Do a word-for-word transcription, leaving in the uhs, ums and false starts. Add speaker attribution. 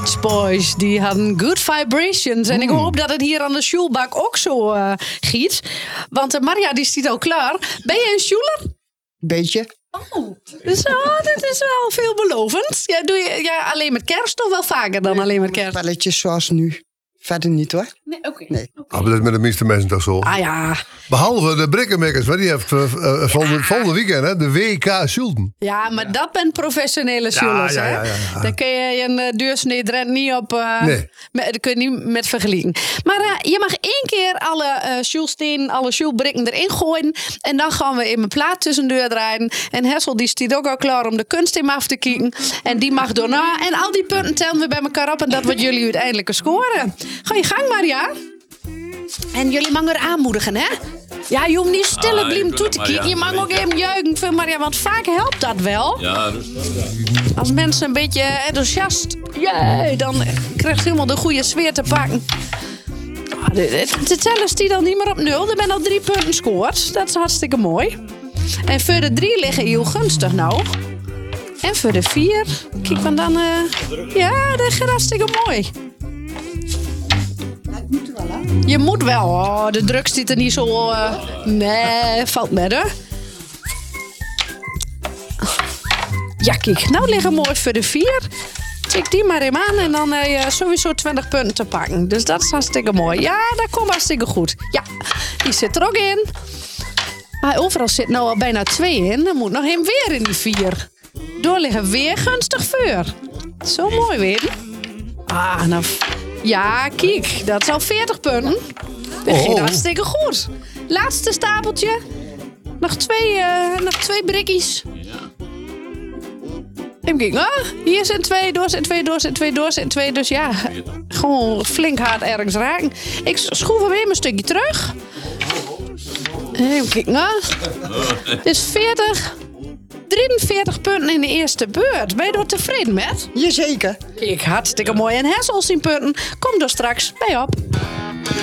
Speaker 1: Beach Boys. Die hadden Good Vibrations. En ik hoop dat het hier aan de Sjoelbak ook zo uh, giet. Want uh, Maria, die staat al klaar. Ben je een Sjoeler?
Speaker 2: Beetje.
Speaker 1: Oh, dus oh, dit is wel veelbelovend. Ja, doe je ja, alleen met kerst of wel vaker dan alleen met kerst?
Speaker 2: Spelletjes zoals nu. Verder niet hoor.
Speaker 1: Nee, oké. Okay.
Speaker 2: Nee.
Speaker 3: Ah, maar dat is met de meeste mensen toch zo?
Speaker 1: Ah ja.
Speaker 3: Behalve de Brikkenmekkers, maar die heeft uh, uh, volgende, volgende weekend hè, de W K Schulden.
Speaker 1: Ja, maar ja. dat ben professionele Sjoelers,
Speaker 3: ja,
Speaker 1: hè?
Speaker 3: ja, ja, ja.
Speaker 1: Daar kun je een uh, deursnee Drent niet op... Uh,
Speaker 3: nee.
Speaker 1: Met, daar kun je niet met vergelijken. Maar uh, je mag één keer alle uh, Sjoelstenen, alle Sjoelbrikken erin gooien. En dan gaan we in mijn plaat tussendoor draaien. En Hessel die staat ook al klaar om de kunst in af te kijken. En die mag daarna. En al die punten tellen we bij elkaar op. En dat wordt jullie uiteindelijk scoren. Ga je gang, Maria. En jullie mogen er aanmoedigen, hè? Ja, je hoeft niet stille ah, blijven toe te kijken. Je mag ook even juichen voor Maria, want vaak helpt dat wel.
Speaker 4: Ja, rustig.
Speaker 1: Als mensen een beetje enthousiast... Jee, dan krijgt je helemaal de goede sfeer te pakken. Oh, de, de, de tellers die dan niet meer op nul. Er ben al drie punten scoort. Dat is hartstikke mooi. En voor de drie liggen heel gunstig nou. En voor de vier... Kijk, van dan... Uh, ja, dat gaat hartstikke mooi. Je moet wel. Oh, de druk zit er niet zo... Uh, nee, valt met hè. Ja, kijk. Nou liggen mooi voor de vier. Tik die maar even aan en dan heb je sowieso twintig punten te pakken. Dus dat is hartstikke mooi. Ja, dat komt hartstikke goed. Ja, die zit er ook in. Maar overal zit nou al bijna twee in. Dan moet nog een weer in die vier. Door liggen weer gunstig voor. Zo mooi weer. Ah, nou... Ja, kijk, dat is al veertig punten. Dat ging hartstikke goed. Laatste stapeltje. Nog twee, uh, nog twee brikkies. Even kijken, oh, hier zijn twee, door zijn twee, door zijn twee, door zijn twee. Dus ja, gewoon flink hard ergens raken. Ik schroef hem even een stukje terug. Even kijken, oh. Dus veertig... drieënveertig punten in de eerste beurt. Ben je er tevreden met?
Speaker 2: Jazeker.
Speaker 1: Kijk, hartstikke mooi. En Hessel zien punten. Kom er straks bij op.